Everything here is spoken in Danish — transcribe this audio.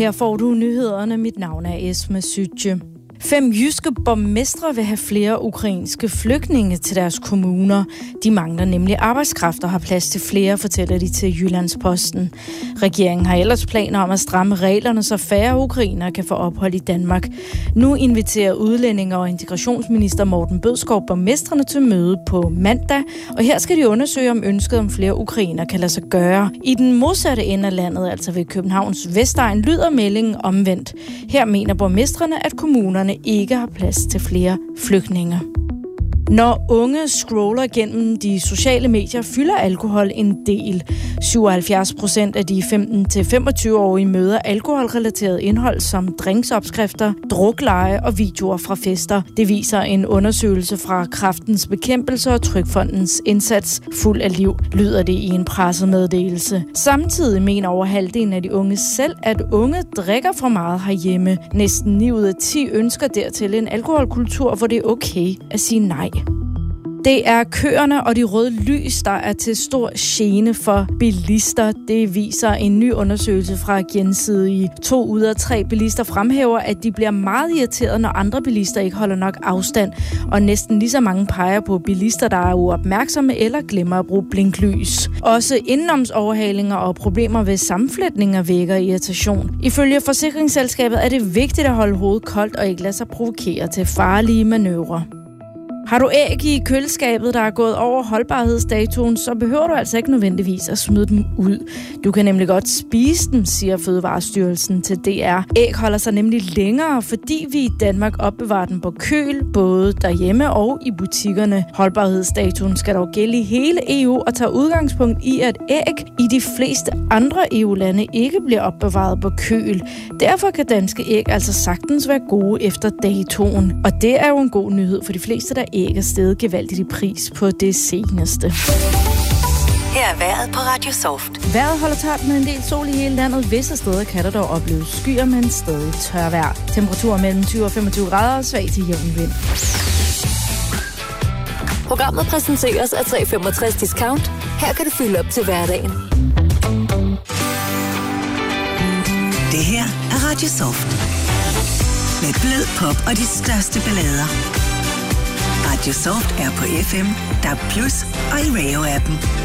Her får du nyhederne. Mit navn er Esma Sytje. 5 jyske borgmestre vil have flere ukrainske flygtninge til deres kommuner. De mangler nemlig arbejdskraft og har plads til flere, fortæller de til Jyllandsposten. Regeringen har ellers planer om at stramme reglerne, så færre ukrainere kan få ophold i Danmark. Nu inviterer udlændinge- og integrationsminister Morten Bødskov borgmestrene til møde på mandag, og her skal de undersøge, om ønsket om flere ukrainere kan lade sig gøre. I den modsatte ende af landet, altså ved Københavns Vestegn, lyder meldingen omvendt. Her mener borgmestrene, at kommunerne ikke har plads til flere flygtninge. Når unge scroller gennem de sociale medier, fylder alkohol en del. 77% af de 15-25-årige møder alkoholrelateret indhold som drinksopskrifter, drukleje og videoer fra fester. Det viser en undersøgelse fra Kræftens Bekæmpelse og Trygfondens indsats Fuld af liv, lyder det i en pressemeddelelse. Samtidig mener over halvdelen af de unge selv, at unge drikker for meget herhjemme. Næsten 9 ud af 10 ønsker dertil en alkoholkultur, hvor det er okay at sige nej. Det er køerne og de røde lys, der er til stor gene for bilister. Det viser en ny undersøgelse fra Gjensidige. 2 ud af 3 bilister fremhæver, at de bliver meget irriteret, når andre bilister ikke holder nok afstand. Og næsten lige så mange peger på bilister, der er uopmærksomme eller glemmer at bruge blinklys. Også indenomsoverhalinger og problemer ved sammenflætninger vækker irritation. Ifølge forsikringsselskabet er det vigtigt at holde hovedet koldt og ikke lade sig provokere til farlige manøvrer. Har du æg i køleskabet, der er gået over holdbarhedsdatoen, så behøver du altså ikke nødvendigvis at smide dem ud. Du kan nemlig godt spise dem, siger Fødevarestyrelsen til DR. Æg holder sig nemlig længere, fordi vi i Danmark opbevarer dem på køl, både derhjemme og i butikkerne. Holdbarhedsdatoen skal dog gælde i hele EU og tager udgangspunkt i, at æg i de fleste andre EU-lande ikke bliver opbevaret på køl. Derfor kan danske æg altså sagtens være gode efter datoen. Og det er jo en god nyhed for de fleste, der æg er steget gevaldigt i pris på det seneste. Her er vejret på Radio Soft. Vejret holder tørt med en del sol i hele landet. Visse steder kan der dog opleves skyer, men stadig tørvejr. Temperaturer mellem 20 og 25 grader og svag til jævn vind. Programmet præsenteres af 365 Discount. Her kan du fylde op til hverdagen. Det her er Radio Soft. Med blød pop og de største ballader. Radio Soft er på FM, DAB+ og i Radio-appen.